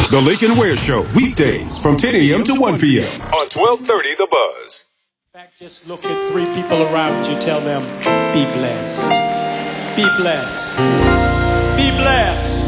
The Lincoln Ware Show, weekdays from 10 a.m. to 1 p.m. on 1230 The Buzz. In fact, just look at three people around you. Tell them, be blessed. Be blessed. Be blessed.